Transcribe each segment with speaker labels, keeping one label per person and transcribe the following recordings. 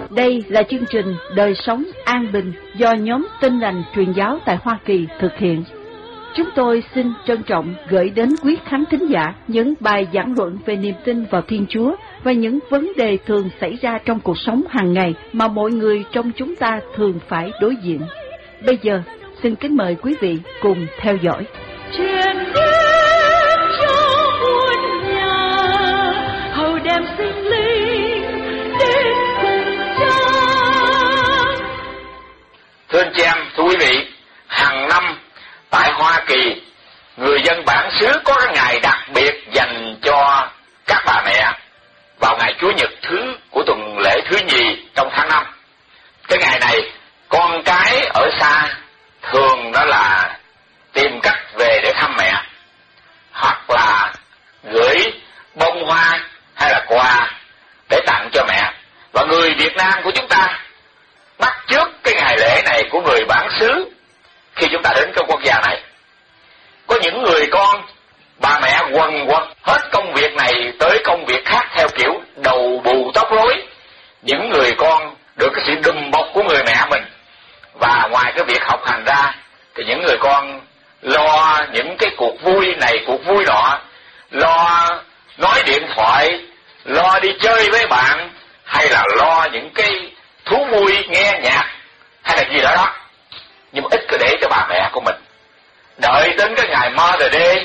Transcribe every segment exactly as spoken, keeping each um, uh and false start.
Speaker 1: Đây là chương trình Đời sống an bình do nhóm Tin lành truyền giáo tại Hoa Kỳ thực hiện. Chúng tôi xin trân trọng gửi đến quý khán thính giả những bài giảng luận về niềm tin vào Thiên Chúa và những vấn đề thường xảy ra trong cuộc sống hàng ngày mà mọi người trong chúng ta thường phải đối diện. Bây giờ, xin kính mời quý vị cùng theo dõi.
Speaker 2: Truyền đến cho muôn nhà, hầu đem sinh linh đến cùng cha.
Speaker 3: Thưa anh chị em, thưa quý vị, hàng năm tại Hoa Kỳ, người dân bản xứ có cái ngày đặc biệt dành cho các bà mẹ vào ngày Chúa Nhật thứ của tuần lễ thứ nhì trong tháng năm. Cái ngày này, con cái ở xa thường đó là tìm cách về để thăm mẹ, hoặc là gửi bông hoa hay là quà để tặng cho mẹ. Và người Việt Nam của chúng ta bắt chước cái ngày lễ này của người bản xứ khi chúng ta đến cái quốc gia này. Có những người con, bà mẹ quần quật hết công việc này tới công việc khác theo kiểu đầu bù tóc rối. Những người con được cái sự đùm bọc của người mẹ mình. Và ngoài cái việc học hành ra thì những người con lo những cái cuộc vui này cuộc vui nọ, lo nói điện thoại, lo đi chơi với bạn, hay là lo những cái thú vui nghe nhạc hay là gì đó đó. Nhưng mà ít có để cho bà mẹ của mình. Đợi đến cái ngày Mother's Day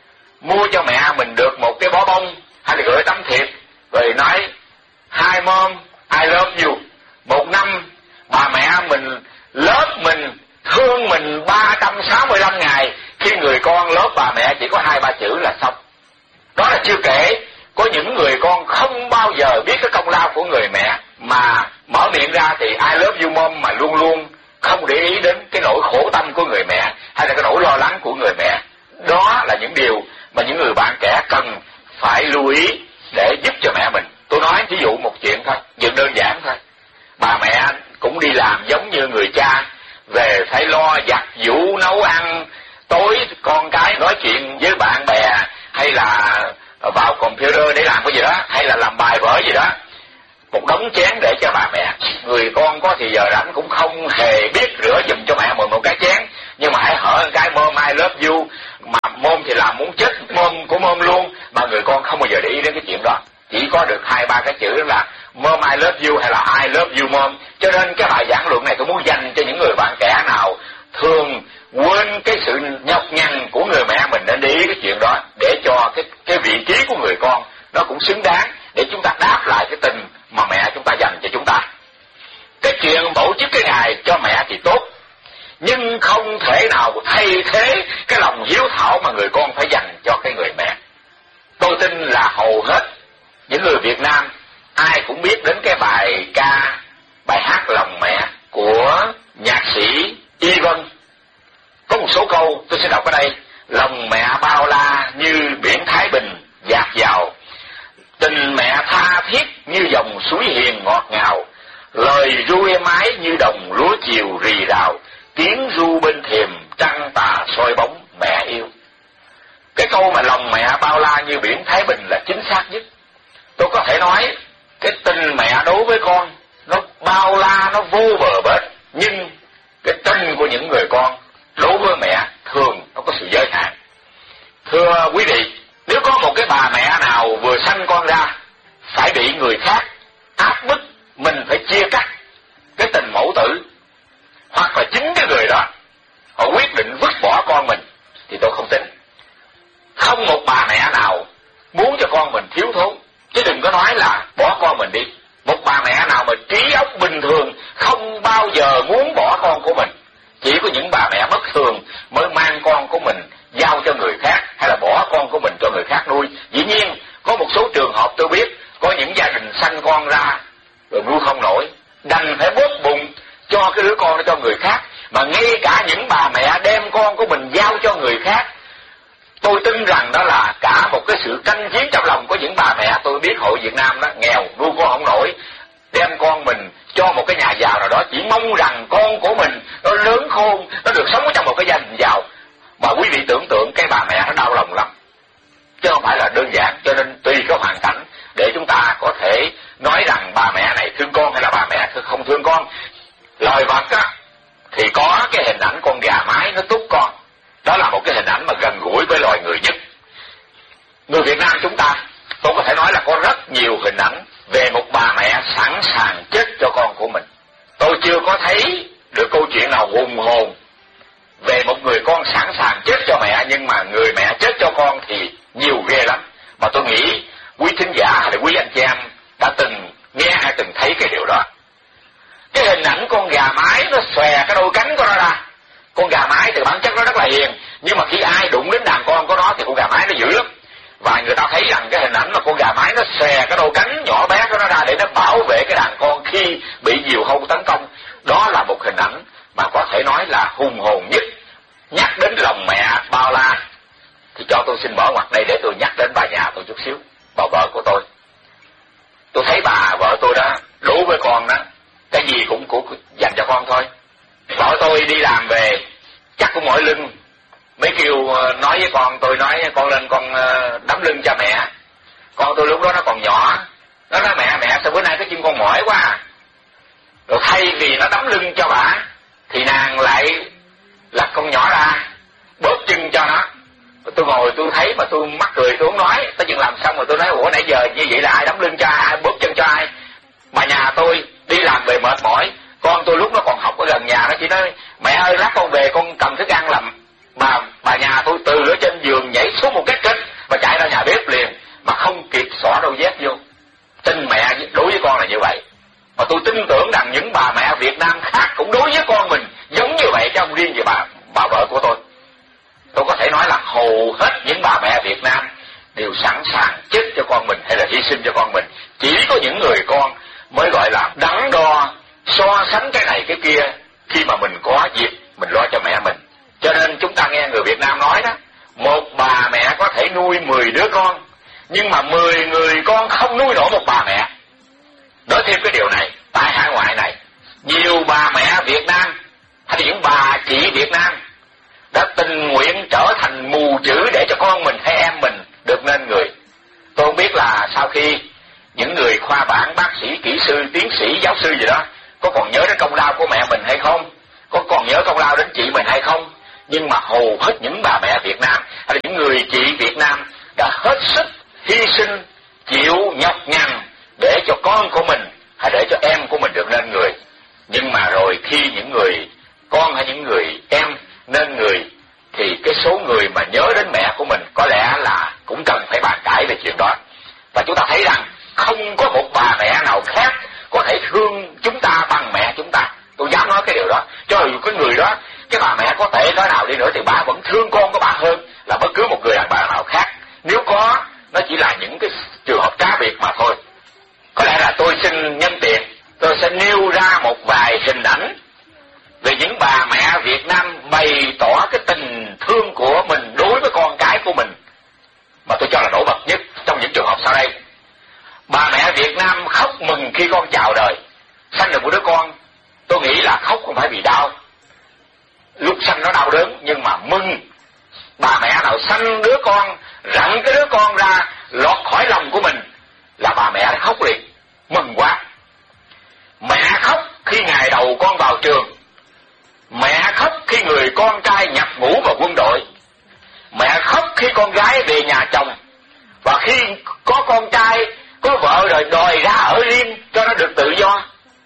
Speaker 3: mua cho mẹ mình được một cái bó bông hay là gửi tấm thiệp rồi nói Hi mom, I love you. Một năm bà mẹ mình lớp mình, thương mình ba trăm sáu mươi lăm ngày, khi người con lớp bà mẹ chỉ có hai ba chữ là xong. Đó là chưa kể có những người con không bao giờ biết cái công lao của người mẹ, mà mở miệng ra thì I love you mom mà luôn luôn không để ý đến cái nỗi khổ tâm của người mẹ hay là cái nỗi lo lắng của người mẹ. Đó là những điều mà những người bạn trẻ cần phải lưu ý để giúp cho mẹ mình. Tôi nói ví dụ một chuyện thôi, chuyện đơn giản thôi. Bà mẹ cũng đi làm giống như người cha, về phải lo giặt giũ nấu ăn, tối con cái nói chuyện với bạn bè hay là vào computer để làm cái gì đó, hay là làm bài vở gì đó, một đống chén để cho bà mẹ. Người con có thì giờ rảnh cũng không hề biết rửa giùm cho mẹ mình một cái chén, nhưng mà hãy hỏi cái mom I love you, mà mom thì làm muốn chết mom của mom luôn, mà người con không bao giờ để ý đến cái chuyện đó. Chỉ có được hai ba cái chữ là mom I love you hay là I love you mom. Cho nên cái bài giảng luận này tôi muốn dành cho những người bạn trẻ nào thường quên cái sự nhọc nhằn của người mẹ mình, nên để ý cái chuyện đó, để cho cái cái vị trí của người con nó cũng xứng đáng để chúng ta đáp lại cái tình mà mẹ chúng ta dành cho chúng ta. Cái chuyện tổ chức cái ngày cho mẹ thì tốt, nhưng không thể nào thay thế cái lòng hiếu thảo mà người con phải dành cho cái người mẹ. Tôi tin là hầu hết những người Việt Nam ai cũng biết đến cái bài ca, bài hát Lòng Mẹ của nhạc sĩ Y Vân. Có một số câu tôi sẽ đọc ở đây. Lòng mẹ bao la như biển Thái Bình dạt dào, tình mẹ tha thiết như dòng suối hiền ngọt ngào, lời ru êm ái như đồng lúa chiều rì rào, tiếng ru bên thềm trăng tà soi bóng mẹ yêu. Cái câu mà lòng mẹ bao la như biển Thái Bình là chính xác nhất. Tôi có thể nói cái tình mẹ đối với con nó bao la, nó vô bờ bến, nhưng cái tình của những người con đối với mẹ thường nó có sự giới hạn. Thưa quý vị, nếu có một cái bà mẹ nào vừa sanh con ra phải bị người khác áp bức mình phải chia cắt cái tình mẫu tử, hoặc là chính cái người đó họ quyết định vứt bỏ con mình, thì tôi không tin. Không một bà mẹ nào muốn cho con mình thiếu thốn, chứ đừng có nói là bỏ con mình đi. Một bà mẹ nào mà trí óc bình thường không bao giờ muốn bỏ con của mình. Chỉ có những bà mẹ bất thường mới mang con của mình giao cho người khác, hay là bỏ con của mình cho người khác nuôi. Dĩ nhiên có một số trường hợp tôi biết, có những gia đình sanh con ra rồi nuôi không nổi, đành phải bóp bụng cho cái đứa con đó cho người khác. Mà ngay cả những bà mẹ đem con của mình giao cho người khác, tôi tin rằng đó là cả một cái sự canh chiến trong lòng của những bà mẹ. Tôi biết hội Việt Nam đó nghèo, nuôi con không nổi, đem con mình cho một cái nhà giàu nào đó, chỉ mong rằng con của mình nó lớn khôn, nó được sống ở trong một cái gia đình giàu. Mà quý vị tưởng tượng cái bà mẹ nó đau lòng lắm, chứ không phải là đơn giản. Cho nên tùy cái hoàn cảnh để chúng ta có thể nói rằng bà mẹ này thương con hay là bà mẹ Người Việt Nam chúng ta, tôi có thể nói là có rất nhiều hình ảnh về một bà mẹ sẵn sàng chết cho con của mình. Tôi chưa có thấy được câu chuyện nào hùng hồn về một người con sẵn sàng chết cho mẹ, nhưng mà người mẹ chết cho con thì nhiều ghê lắm. Mà tôi nghĩ quý thính giả hay là quý anh chị em đã từng nghe hay từng thấy cái điều đó. Cái hình ảnh con gà mái nó xòe cái đôi cánh của nó ra. Con gà mái thì bản chất nó rất là hiền, nhưng mà khi ai đụng đến đàn con của nó thì con gà mái nó dữ lắm. Và người ta thấy rằng cái hình ảnh mà con gà mái nó xòe cái đôi cánh nhỏ bé của nó ra để nó bảo vệ cái đàn con khi bị diều hâu tấn công. Đó là một hình ảnh mà có thể nói là hùng hồn nhất. Nhắc đến lòng mẹ bao la thì cho tôi xin mở ngoặt đây để tôi nhắc đến bà nhà tôi chút xíu, bà vợ của tôi. Tôi thấy bà vợ tôi đó đối với con đó, cái gì cũng cũng dành cho con thôi. Vợ tôi đi làm về chắc cũng mỏi lưng, mấy kêu nói với con tôi, nói con lên con đấm lưng cho mẹ. Con tôi lúc đó nó còn nhỏ, nó nói mẹ mẹ sao bữa nay cái chân con mỏi quá. Rồi thay vì nó đấm lưng cho bà thì nàng lại lật con nhỏ ra bóp chân cho nó. Tôi ngồi tôi thấy mà tôi mắc cười, tôi không nói. Tới chừng làm xong rồi tôi nói ủa nãy giờ như vậy là ai đấm lưng cho ai, bóp chân cho ai? Bà nhà tôi đi làm về mệt mỏi, con tôi lúc nó còn học ở gần nhà nó chỉ nói mẹ ơi lát con về con cầm thức ăn làm. Bà bà nhà tôi từ ở trên giường nhảy xuống một cái kích và chạy ra nhà bếp liền mà không kịp xỏ đôi dép vô. Tin mẹ đối với con là như vậy. Mà tôi tin tưởng rằng những bà mẹ Việt Nam khác cũng đối với con mình giống như vậy, chứ không riêng về bà bà vợ của tôi. Tôi có thể nói là hầu hết những bà mẹ Việt Nam đều sẵn sàng chết cho con mình hay là hy sinh cho con mình. Chỉ có những người con mới gọi là đắn đo, so sánh cái này cái kia khi mà mình có dịp mình lo cho mẹ mình. Cho nên chúng ta nghe người Việt Nam nói đó, một bà mẹ có thể nuôi mười đứa con, nhưng mà mười người con không nuôi nổi một bà mẹ. Nói thêm cái điều này, tại hải ngoại này, nhiều bà mẹ Việt Nam hay những bà chị Việt Nam đã tình nguyện trở thành mù chữ để cho con mình hay em mình được nên người. Tôi không biết là sau khi những người khoa bảng, bác sĩ, kỹ sư, tiến sĩ, giáo sư gì đó có còn nhớ đến công lao của mẹ mình hay không, có còn nhớ công lao đến chị mình hay không. Nhưng mà hầu hết những bà mẹ Việt Nam hay là những người chị Việt Nam đã hết sức hy sinh, chịu nhọc nhằn để cho con của mình hay để cho em của mình được nên người. Nhưng mà rồi khi những người con hay những người em nên người thì cái số người mà nhớ đến mẹ của mình có lẽ là cũng cần phải bàn cãi về chuyện đó. Và chúng ta thấy rằng không có một bà mẹ nào khác có thể thương chúng ta bằng mẹ chúng ta. Tôi dám nói cái điều đó. Cho dù cái người đó, cái bà mẹ có tệ cỡ nào đi nữa thì bà vẫn thương con của bà hơn là bất cứ một người đàn bà nào khác. Nếu có, nó chỉ là những cái trường hợp cá biệt mà thôi. Có lẽ là tôi xin nhân tiện, tôi sẽ nêu ra một vài hình ảnh về những bà mẹ Việt Nam bày tỏ cái tình thương của mình đối với con cái của mình mà tôi cho là nổi bật nhất trong những trường hợp sau đây. Bà mẹ Việt Nam khóc mừng khi con chào đời, sanh được một đứa con. Tôi nghĩ là khóc không phải vì đau, lúc sanh nó đau đớn, nhưng mà mừng. Bà mẹ nào sanh đứa con, rặn cái đứa con ra lọt khỏi lòng của mình là bà mẹ đã khóc liền, mừng quá. Mẹ khóc khi ngày đầu con vào trường, mẹ khóc khi người con trai nhập ngũ vào quân đội, mẹ khóc khi con gái về nhà chồng, và khi có con trai có vợ rồi đòi ra ở riêng cho nó được tự do.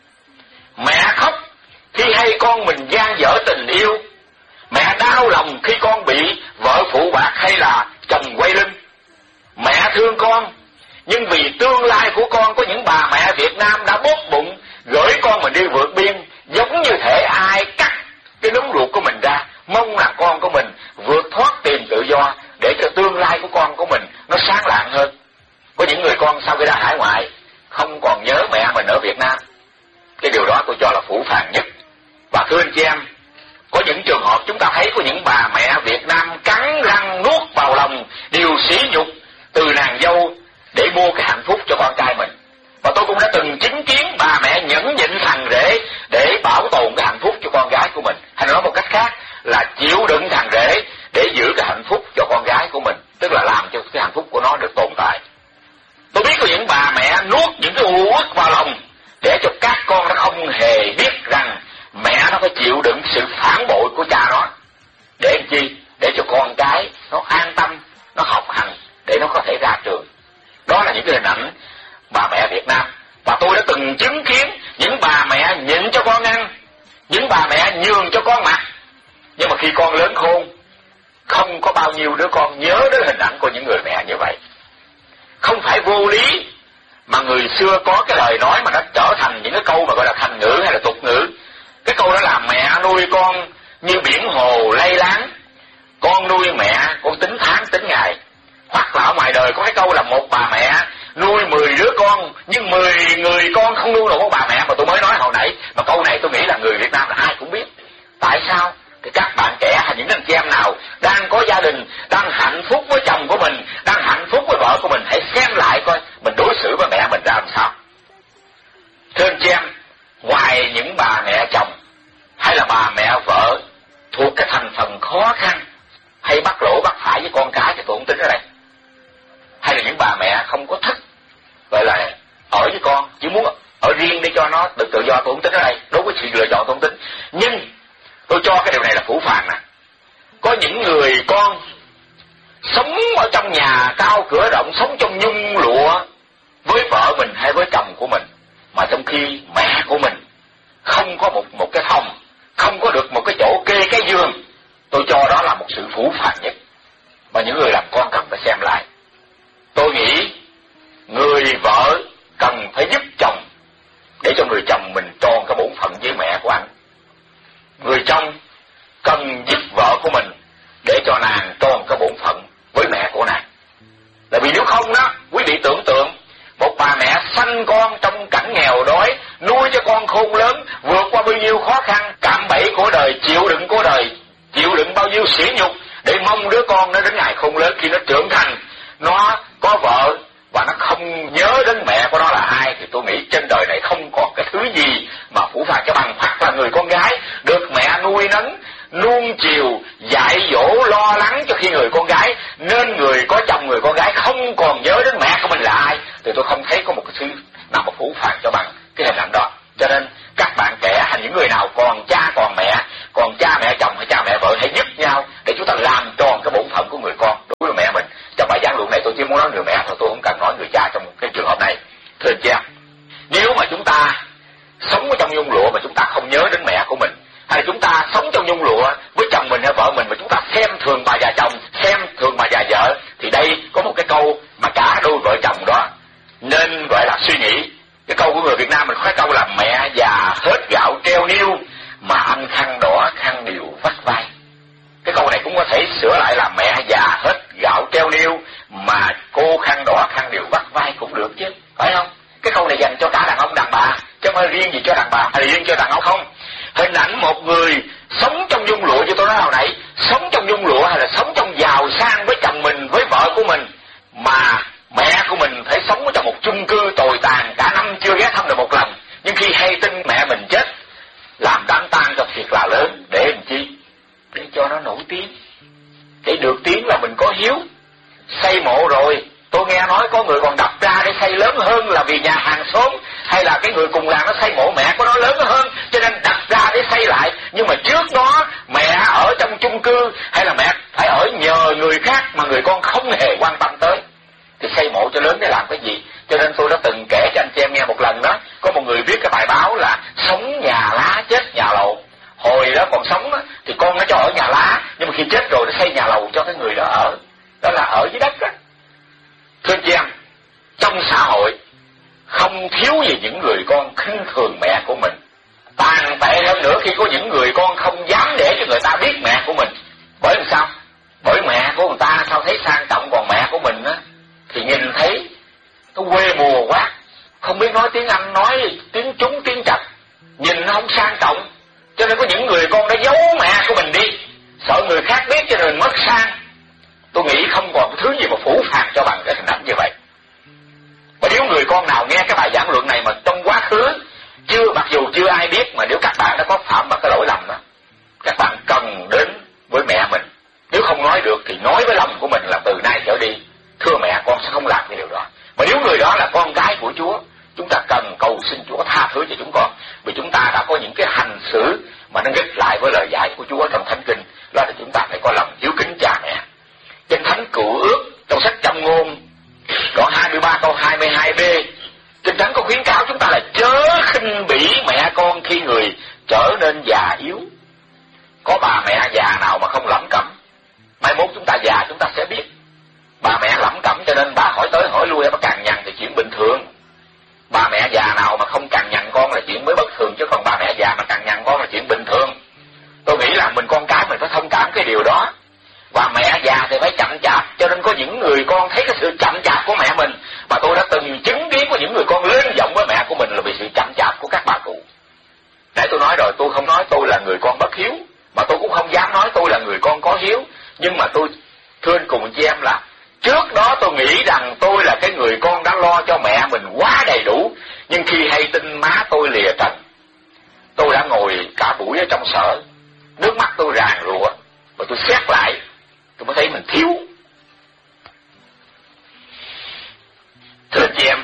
Speaker 3: Mẹ khóc khi hay con mình gian dở tình yêu, mẹ đau lòng khi con bị vợ phụ bạc hay là chồng quay lưng. Mẹ thương con, nhưng vì tương lai của con, có những bà mẹ Việt Nam đã bóp bụng gửi con mình đi vượt biên, giống như thể ai cắt cái núm ruột của mình ra, mong là con của mình vượt thoát tìm tự do để cho tương lai của con của mình nó sáng lạng hơn. Có những người con sau khi ra hải ngoại không còn nhớ mẹ mình ở Việt Nam. Cái điều đó tôi cho là phũ phàng nhất. Và thưa anh chị em, có những trường hợp chúng ta thấy có những bà mẹ Việt Nam cắn răng nuốt vào lòng điều sỉ nhục từ nàng dâu để mua cái hạnh phúc cho con trai mình. Và tôi cũng đã từng chứng kiến bà mẹ nhẫn nhịn thằng rể để bảo tồn cái hạnh phúc cho con gái của mình. Hay nói một cách khác là chịu đựng thằng rể để giữ cái hạnh phúc cho con gái của mình, tức là làm cho cái hạnh phúc của nó được tồn tại. Tôi biết có những bà mẹ nuốt những cái u uất vào lòng để cho các con nó không hề biết rằng mẹ nó phải chịu đựng sự phản bội của cha nó. Để làm chi? Để cho con cái nó an tâm, nó học hành, để nó có thể ra trường. Đó là những cái hình ảnh bà mẹ Việt Nam. Và tôi đã từng chứng kiến những bà mẹ nhịn cho con ăn, những bà mẹ nhường cho con mặc. Nhưng mà khi con lớn khôn, không có bao nhiêu đứa con nhớ đến hình ảnh của những người mẹ như vậy. Không phải vô lý mà người xưa có cái lời nói mà nó trở thành những cái câu mà gọi là thành ngữ hay là tục ngữ. Cái câu đó là mẹ nuôi con như biển hồ lay láng, con nuôi mẹ con tính tháng tính ngày. Hoặc là ở ngoài đời có cái câu là một bà mẹ nuôi mười đứa con nhưng mười người con không nuôi được một bà mẹ, mà tôi mới nói hồi nãy. Mà câu này tôi nghĩ là người Việt Nam là ai cũng biết. Tại sao? Thì các bạn trẻ hay những anh chị em nào đang có gia đình, đang hạnh phúc với chồng của mình, đang hạnh phúc với vợ của mình, hãy xem lại coi mình đối xử với mẹ mình ra làm sao. Thưa anh chị em, ngoài những bà mẹ chồng hay là bà mẹ vợ thuộc cái thành phần khó khăn hay bắt lỗ bắt phải với con cái thì tôi không tính ở đây, hay là những bà mẹ không có thích gọi là ở với con, chỉ muốn ở riêng để cho nó được tự do, tôi không tính ở đây. Đối với sự lựa chọn tôi không tính. Nhưng tôi cho cái điều này là phủ phàng nè. Có những người con sống ở trong nhà cao cửa rộng, sống trong nhung lụa với vợ mình hay với chồng của mình, mà trong khi mẹ của mình không có một một cái phòng, không có được một cái chỗ kê cái giường. Tôi cho đó là một sự phủ phàng nhất mà những người làm con cần phải xem lại. Tôi nghĩ người vợ cần phải giúp chồng để cho người chồng mình tròn cái bổn phận với mẹ của anh. Người chồng cần giúp vợ của mình để cho nàng tròn cái bổn phận với mẹ của nàng. Tại vì nếu không đó, quý vị tưởng tượng một bà mẹ sanh con trong cảnh nghèo đói, nuôi cho con khôn lớn, vượt qua bao nhiêu khó khăn, cạm bẫy của đời, chịu đựng của đời, chịu đựng bao nhiêu sỉ nhục để mong đứa con nó đến ngày khôn lớn. Khi nó trưởng thành, nó có vợ và nó không nhớ đến mẹ của nó là ai, thì tôi nghĩ trên đời này không còn cái thứ gì mà phủ phàng cho bằng. Hoặc là người con gái được mẹ nuôi nấng, nuông chiều, dạy dỗ, lo lắng cho khi người con gái nên người có chồng, người con gái không còn nhớ đến mẹ của mình là ai, thì tôi không thấy có một cái thứ nào mà phủ phàng cho bằng cái hình ảnh đó. Cho nên các bạn trẻ hay những người nào còn cha còn mẹ, còn cha mẹ chồng hay cha mẹ vợ, hãy giúp nhau để chúng ta làm tròn cái bổn phận của người con đối với mẹ mình. Trong bài giảng luận này tôi chỉ muốn nói người mẹ thôi, tôi không cần nói người cha trong cái trường hợp này. Thưa anh chị em, nếu mà chúng ta sống ở trong nhung lụa mà chúng ta không nhớ đến mẹ của mình, hay chúng ta sống trong nhung lụa với chồng mình hay vợ mình mà chúng ta xem thường bà già chồng, xem thường bà già vợ, thì đây có một cái câu mà cả đôi vợ chồng đó nên gọi là suy nghĩ. Cái câu của người Việt Nam mình có cái câu là mẹ già hết gạo treo niêu mà anh khăn đỏ khăn điều vắt vai. Cái câu này cũng có thể sửa lại là mẹ già hết gạo treo niêu mà cô khăn đỏ khăn điều vắt vai cũng được chứ, phải không? Cái câu này dành cho cả đàn ông đàn bà, chứ không phải riêng gì cho đàn bà hay riêng cho đàn ông không. Hình ảnh một người sống trong nhung lụa như tôi nói hồi nãy, sống trong nhung lụa hay là sống trong giàu sang với chồng mình, với vợ của mình, mà mẹ của mình phải sống ở trong một chung cư tồi tàn, cả năm chưa ghé thăm được một lần. Nhưng khi hay tin mẹ mình chết, làm đám tang cho thiệt là lớn. Để làm chi? Để cho nó nổi tiếng, để được tiếng là mình có hiếu. Xây mộ rồi, tôi nghe nói có người còn đập ra để xây lớn hơn là vì nhà hàng xóm hay là cái người cùng làng nó xây mộ mẹ của nó lớn hơn, cho nên đập ra để xây lại. Nhưng mà trước đó mẹ ở trong chung cư hay là mẹ phải ở nhờ người khác mà người con không hề quan tâm tới, thì xây mộ cho lớn để làm cái gì? Cho nên tôi đã từng kể cho anh chị em nghe một lần đó, có một người viết cái bài báo là sống nhà lá chết nhà lầu. Hồi đó còn sống đó, thì con nó cho ở nhà lá, nhưng mà khi chết rồi nó xây nhà lầu cho cái người đó ở. Đó là ở dưới đất đó. Thưa anh chị em, trong xã hội không thiếu gì những người con khinh thường mẹ của mình. Tàn tệ hơn nữa khi có những người con không dám để cho người ta biết mẹ của mình. Bởi làm sao? Bởi mẹ của người ta sao thấy sang trọng, còn mẹ của mình á thì nhìn thấy nó quê mùa quá, không biết nói tiếng Anh, nói tiếng Trung, tiếng Trạch, nhìn nó không sang trọng. Cho nên có những người con đã giấu mẹ của mình đi, sợ người khác biết cho nên mất sang. Tôi nghĩ không còn thứ gì mà phủ phàng cho bằng cái hình ảnh như vậy. Và nếu người con nào nghe cái bài giảng luận này mà trong quá khứ chưa, mặc dù chưa ai biết, mà nếu các bạn đã có phạm vào cái lỗi lầm đó, các bạn cần đến với mẹ mình. Nếu không nói được thì nói với lòng của mình là từ nay trở đi, thưa mẹ, con sẽ không làm cái điều đó. Mà nếu người đó là con cái của Chúa, chúng ta cần cầu xin Chúa tha thứ cho chúng con, vì chúng ta đã có những cái hành xử mà nó nghịch lại với lời dạy của Chúa trong Thánh Kinh. Đó là chúng ta phải có lòng hiếu kính cha mẹ. Trên Thánh Cựu Ước, trong sách Châm Ngôn trở nên già yếu. Có bà mẹ già nào mà không lẩm cẩm? Mai mốt chúng ta già chúng ta sẽ biết. Bà mẹ lẩm cẩm cho nên bà hỏi tới hỏi lui bà cằn nhằn thì chuyện bình thường. Bà mẹ già nào mà không cằn nhằn con là chuyện mới bất thường, chứ còn bà mẹ già mà cằn nhằn con là chuyện bình thường. Tôi nghĩ là mình con cái mình phải thông cảm cái điều đó. Và mẹ già thì phải chậm chạp, cho nên có những người con thấy cái sự chậm chạp của mẹ mình, mà tôi đã từng chứng kiến có những người con lên giọng với mẹ của mình là vì sự chậm chạp của các bà cụ. Nãy tôi nói rồi, tôi không nói tôi là người con bất hiếu, mà tôi cũng không dám nói tôi là người con có hiếu. Nhưng mà tôi thưa anh cùng chị em là trước đó tôi nghĩ rằng tôi là cái người con đã lo cho mẹ mình quá đầy đủ. Nhưng khi hay tin má tôi lìa trần, tôi đã ngồi cả buổi ở trong sở, nước mắt tôi ràn rụa, và tôi xét lại, tôi mới thấy mình thiếu. Thưa chị em,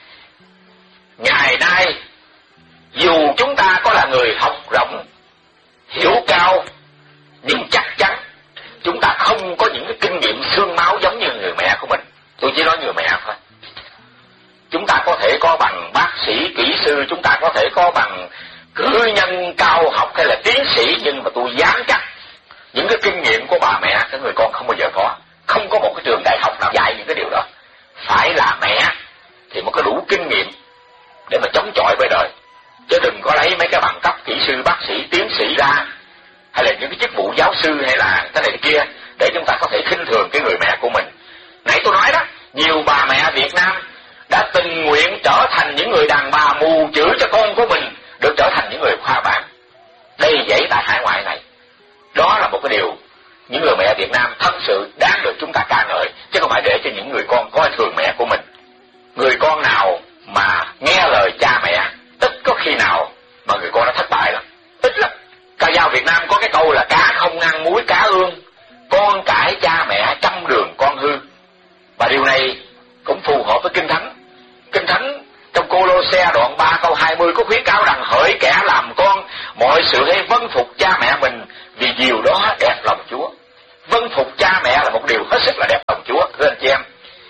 Speaker 3: ngày nay dù chúng ta có là người học rộng, hiểu cao, nhưng chắc chắn chúng ta không có những cái kinh nghiệm xương máu giống như người mẹ của mình. Tôi chỉ nói người mẹ thôi. Chúng ta có thể có bằng bác sĩ, kỹ sư, chúng ta có thể có bằng cử nhân cao học hay là tiến sĩ, nhưng mà tôi dám chắc những cái kinh nghiệm của bà mẹ cái người con không bao giờ có. Không có một cái trường đại học nào dạy những cái điều đó. Phải là mẹ thì mới có đủ kinh nghiệm để mà chống chọi với đời, chứ đừng có lấy mấy cái bằng cấp kỹ sư, bác sĩ, tiến sĩ ra, hay là những cái chức vụ giáo sư hay là cái này cái kia để chúng ta có thể khinh thường cái người mẹ của mình. Nãy tôi nói đó, nhiều bà mẹ Việt Nam đã tình nguyện trở thành những người đàn bà mù chữ cho con của mình được trở thành những người khoa bảng đây dãy tại hải ngoại này. Đó là một cái điều những người mẹ Việt Nam thật sự đáng được chúng ta ca ngợi, chứ không phải để cho những người con coi thường mẹ của mình. Người con nào mà nghe lời cha mẹ, ít có khi nào mà người con đã thất bại lắm, ít lắm. Ca dao Việt Nam có cái câu là cá không ăn muối cá ương, con cãi cha mẹ trăm đường con hư. Và điều này cũng phù hợp với Kinh Thánh. Kinh Thánh trong Cô-lô-se đoạn ba câu hai mươi có khuyến cáo rằng hỡi kẻ làm con, mọi sự hãy vâng phục cha mẹ mình, vì điều đó đẹp lòng Chúa. Vâng phục cha mẹ là một điều hết sức là đẹp lòng Chúa. Thưa anh chị em,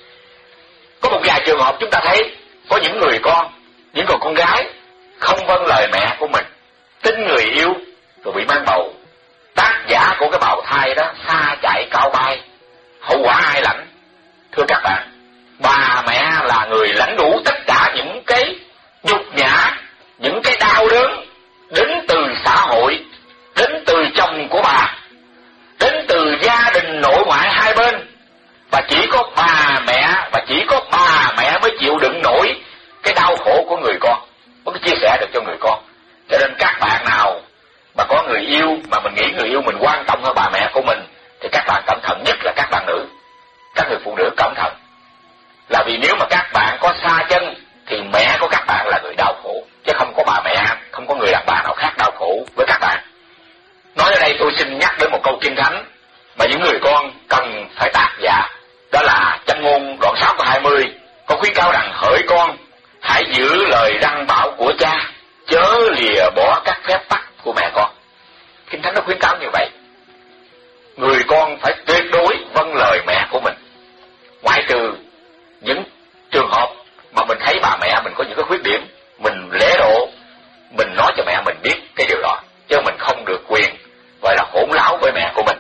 Speaker 3: có một vài trường hợp chúng ta thấy có những người con, những người con gái không vâng lời mẹ của mình, tin người yêu rồi bị mang bầu. Tác giả của cái bào thai đó xa chạy cao bay, hậu quả ai lãnh? Thưa các bạn, bà mẹ là người lãnh đủ tất cả những cái nhục nhã, những cái đau đớn đến từ xã hội, đến từ chồng của bà, đến từ gia đình nội ngoại hai bên. Và chỉ có bà mẹ, và chỉ có bà mẹ mới chịu đựng nổi cái đau khổ của người con, mới chia sẻ được cho người con. Cho nên các bạn nào mà có người yêu mà mình nghĩ người yêu mình quan trọng hơn bà mẹ của mình thì các bạn cẩn thận, nhất là các bạn nữ, các người phụ nữ cẩn thận. Là vì nếu mà các bạn có xa chân thì mẹ của các bạn là người đau khổ, chứ không có bà mẹ, không có người đàn bà nào khác đau khổ với các bạn. Nói ở đây tôi xin nhắc đến một câu Kinh Thánh mà những người con cần phải tạc dạ. Đó là Châm ngôn đoạn sáu câu hai mươi có khuyến cáo rằng hỡi con, hãy giữ lời răn bảo của cha, chớ lìa bỏ các phép tắc của mẹ con. Kinh Thánh nó khuyến cáo như vậy. Người con phải tuyệt đối vâng lời mẹ của mình, ngoại trừ những trường hợp mà mình thấy bà mẹ mình có những cái khuyết điểm, mình lễ độ, mình nói cho mẹ mình biết cái điều đó, chứ mình không được quyền gọi là hỗn láo với mẹ của mình.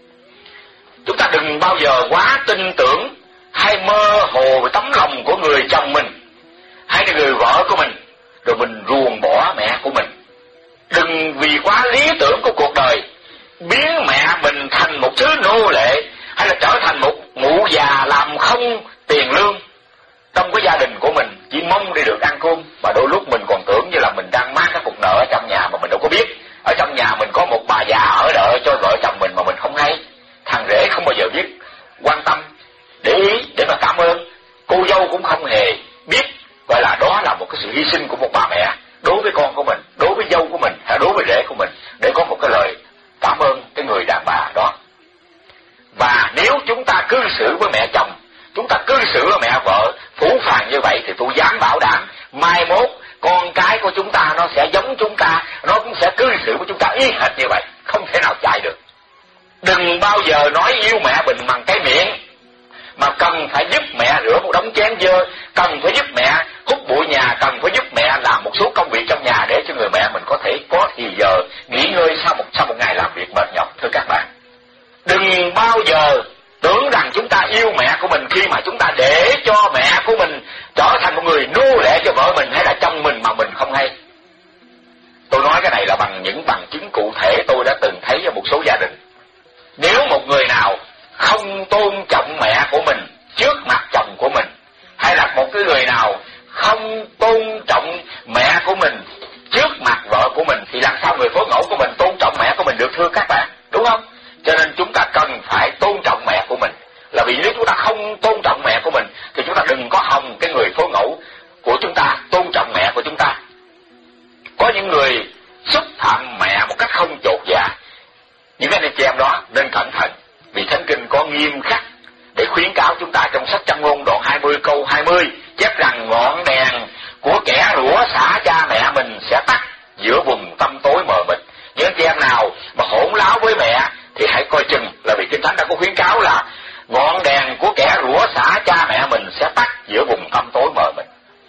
Speaker 3: Chúng ta đừng bao giờ quá tin tưởng hay mơ hồ về tấm lòng của người chồng mình hay là người vợ của mình, rồi mình ruồng bỏ mẹ của mình. Đừng vì quá lý tưởng của cuộc đời biến mẹ mình thành một thứ nô lệ, hay là trở thành một mụ già làm không tiền lương trong cái gia đình của mình, chỉ mong để được ăn cơm. Mà đôi lúc mình còn tưởng như là mình đang mang cái cục nợ ở trong nhà mà mình đâu có biết. Ở trong nhà mình có một bà già ở đợi cho vợ chồng mình mà mình không hay. Thằng rể không bao giờ biết quan tâm, để ý để mà cảm ơn. Cô dâu cũng không hề biết, gọi là đó là một cái sự hy sinh của một bà mẹ đối với con của mình, đối với dâu của mình, hay đối với rể của mình, để có một cái lời cảm ơn cái người đàn bà đó. Và nếu chúng ta cư xử với mẹ chồng, chúng ta cư xử với mẹ vợ phũ phàng như vậy, thì tôi dám bảo đảm mai mốt con cái của chúng ta nó sẽ giống chúng ta, nó cũng sẽ cư xử với chúng ta y hệt như vậy, không thể nào chạy được. Đừng bao giờ nói yêu mẹ mình bằng cái miệng, mà cần phải giúp mẹ rửa một đống chén dơ, cần phải giúp mẹ hút bụi nhà, cần phải giúp mẹ làm một số công việc trong nhà để cho người mẹ mình có thể có thì giờ cụ thể tôi đã từng thấy ở một số gia đình. Nếu một người nào không tôn trọng mẹ của mình trước mặt chồng của mình, hay là một cái người nào không tôn trọng mẹ của mình trước mặt vợ của mình, thì làm sao người phối ngẫu của mình tôn trọng mẹ của mình được, thưa các bạn, đúng không? Cho nên chúng ta cần phải tôn trọng mẹ của mình. Là vì nếu chúng ta không tôn trọng mẹ của mình thì chúng ta đừng có hòng cái người phối ngẫu của chúng ta tôn trọng mẹ của chúng ta. Có những người xúc phạm mẹ một cách không chột dạ, những anh chị em đó nên cẩn thận, vì Thánh Kinh có nghiêm khắc để khuyến cáo chúng ta. Trong sách Châm Ngôn đoạn hai mươi câu hai mươi chép rằng ngọn đèn của kẻ rủa xả cha mẹ mình sẽ tắt giữa vùng tăm tối mờ mịt. Những anh chị em nào mà hỗn láo với mẹ thì hãy coi chừng, là vì Kinh Thánh đã có khuyến cáo là ngọn đèn của kẻ rủa xả cha mẹ mình sẽ tắt giữa vùng tăm tối mờ mịt.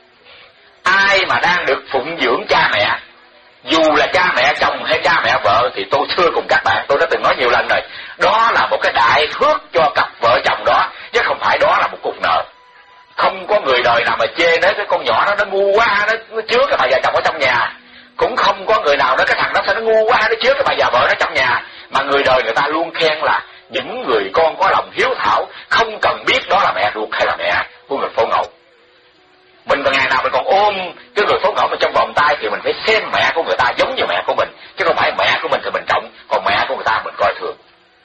Speaker 3: Ai mà đang được phụng dưỡng cha mẹ, dù là cha mẹ chồng hay cha mẹ vợ, thì tôi thưa cùng các bạn, tôi đã từng nói nhiều lần rồi, đó là một cái đại phước cho cặp vợ chồng đó, chứ không phải đó là một cục nợ. Không có người đời nào mà chê nói cái con nhỏ đó nó ngu quá, nó, nó chứa cái bà già chồng ở trong nhà. Cũng không có người nào nói cái thằng đó sao nó ngu quá, nó chứa cái bà già vợ nó trong nhà. Mà người đời người ta luôn khen là những người con có lòng hiếu thảo, không cần biết đó là mẹ ruột hay là mẹ của người phối ngẫu. Mình còn ngày nào mình còn ôm cái người phối ngẫu mình trong vòng tay thì mình phải xem mẹ của người ta giống như mẹ của mình, chứ không phải mẹ của mình thì mình trọng, còn mẹ của người ta mình coi thường.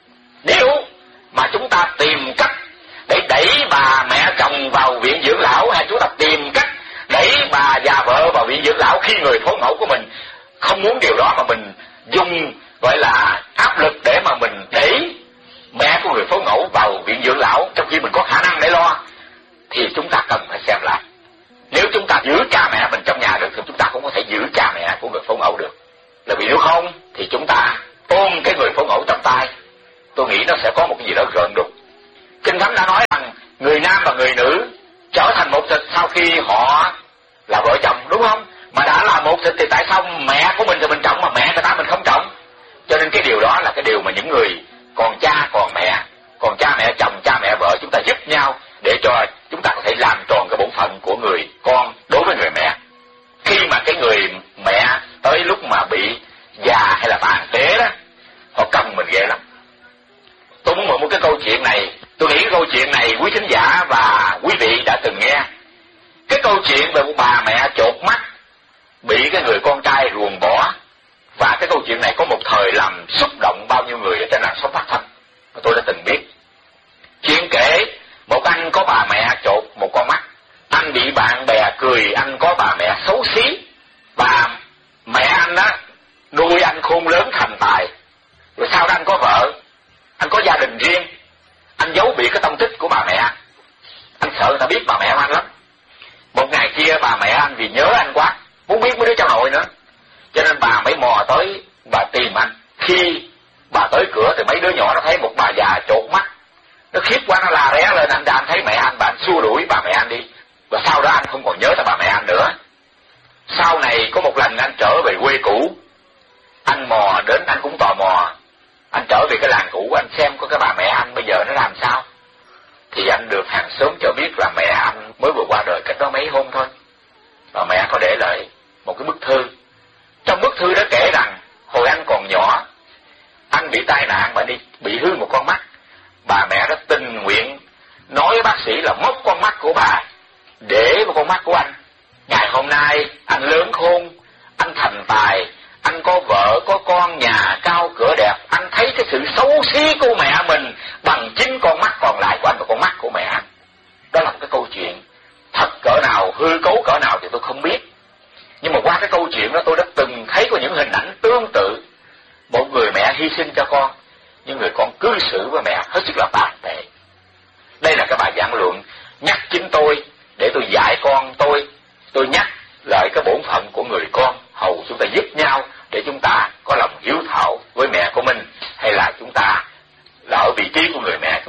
Speaker 3: Nếu mà chúng ta tìm cách để đẩy bà mẹ chồng vào viện dưỡng lão, hay chúng ta tìm cách đẩy bà già vợ vào viện dưỡng lão khi người phối ngẫu của mình không muốn điều đó, mà mình dùng gọi là áp lực để mà mình đẩy mẹ của người phối ngẫu vào viện dưỡng lão trong khi mình có khả năng để lo, thì chúng ta cần phải xem lại. Nếu chúng ta giữ cha mẹ mình trong nhà được thì chúng ta cũng có thể giữ cha mẹ của người phối ngẫu được. Là vì nếu không thì chúng ta ôm cái người phối ngẫu trong tay, tôi nghĩ nó sẽ có một cái gì đó gợn đục. Kinh Thánh đã nói rằng người nam và người nữ trở thành một thịt sau khi họ là vợ chồng, đúng không? Mà đã là một thịt thì tại sao mẹ của mình thì mình trọng mà mẹ người ta mình không trọng? Cho nên cái điều đó là cái điều mà những người còn cha còn mẹ, còn cha mẹ chồng, cha mẹ vợ, chúng ta giúp nhau để cho chúng ta có thể làm tròn cái bổn phận của người con đối với người mẹ. Khi mà cái người mẹ tới lúc mà bị già hay là tàn phế đó, họ cần mình ghê lắm. Tôi muốn mượn một cái câu chuyện này, tôi nghĩ cái câu chuyện này quý thính giả và quý vị đã từng nghe. Cái câu chuyện về một bà mẹ chột mắt bị cái người con trai ruồng bỏ, và cái câu chuyện này có một thời làm xúc động bao nhiêu người ở trên làn sóng phát thanh, tôi đã từng biết. Chuyện kể một anh có bà mẹ chột một con mắt, anh bị bạn bè cười anh có bà mẹ xấu xí, và mẹ anh á nuôi anh khôn lớn thành tài. Rồi sau đó anh có vợ, anh có gia đình riêng, anh giấu bị cái tông tích của bà mẹ. Anh sợ người ta biết bà mẹ anh lắm. Một ngày kia bà mẹ anh vì nhớ anh quá, muốn biết mấy đứa cháu nội nữa, cho nên bà mới mò tới bà tìm anh. Khi bà tới cửa thì mấy đứa nhỏ nó thấy một bà già chột mắt, nó khiếp quá, nó la ré lên. Anh anh thấy mẹ anh, bà anh xua đuổi bà mẹ anh đi. Và sau đó anh không còn nhớ tới bà mẹ anh nữa. Sau này có một lần anh trở về quê cũ, anh mò đến, anh cũng tò mò, anh trở về cái làng cũ, anh xem có cái bà mẹ anh bây giờ nó làm sao. Thì anh được hàng xóm cho biết là mẹ anh mới vừa qua đời cách đó mấy hôm thôi. Và mẹ có để lại một cái bức thư. Trong bức thư đó kể rằng hồi anh còn nhỏ, anh bị tai nạn và đi bị hư một con mắt. Bà mẹ đã tình nguyện nói với bác sĩ là móc con mắt của bà để vào con mắt của anh. Ngày hôm nay anh lớn khôn, anh thành tài, anh có vợ, có con, nhà cao cửa đẹp. Anh thấy cái sự xấu xí của mẹ mình bằng chính con mắt còn lại của anh và con mắt của mẹ anh. Đó là một cái câu chuyện thật cỡ nào, hư cấu cỡ nào thì tôi không biết. Nhưng mà qua cái câu chuyện đó tôi đã từng thấy có những hình ảnh tương tự. Một người mẹ hy sinh cho con, nhưng người con cư xử với mẹ hết sức là tàn tệ. Đây là cái bài giảng luận nhắc chính tôi để tôi dạy con tôi. Tôi nhắc lại cái bổn phận của người con, hầu chúng ta giúp nhau để chúng ta có lòng hiếu thảo với mẹ của mình, hay là chúng ta là ở vị trí của người mẹ